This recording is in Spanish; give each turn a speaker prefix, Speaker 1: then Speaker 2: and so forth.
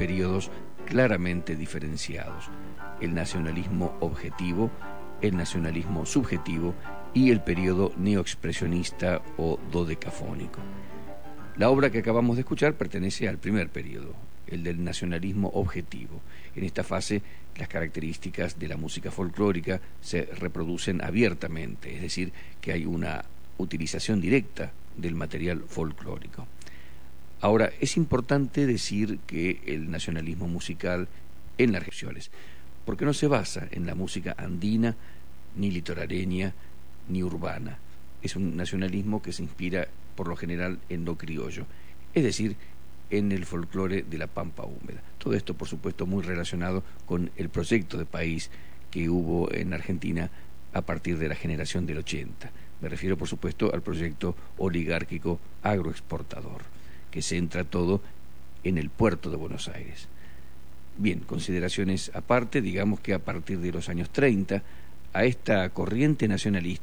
Speaker 1: periodos claramente diferenciados: el nacionalismo objetivo, el nacionalismo subjetivo y el periodo neoexpresionista o dodecafónico. La obra que acabamos de escuchar pertenece al primer periodo, el del nacionalismo objetivo. En esta fase, las características de la música folclórica se reproducen abiertamente, es decir, que hay una utilización directa del material folclórico. Ahora, es importante decir que el nacionalismo musical en las regiones, porque no se basa en la música andina, ni litoraleña, ni urbana. Es un nacionalismo que se inspira por lo general en lo criollo, es decir, en el folclore de la pampa húmeda. Todo esto, por supuesto, muy relacionado con el proyecto de país que hubo en Argentina a partir de la generación del 80. Me refiero, por supuesto, al proyecto oligárquico agroexportador, que centra todo en el puerto de Buenos Aires. Bien, consideraciones aparte, digamos que a partir de los años 30, a esta corriente nacionalista